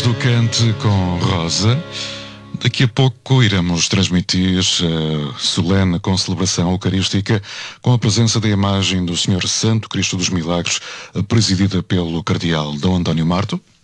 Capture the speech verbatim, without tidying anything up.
do Cante com Rosa. Daqui a pouco iremos transmitir a solene concelebração eucarística com a presença da imagem do Senhor Santo Cristo dos Milagres, presidida pelo Cardeal Dom António Marto.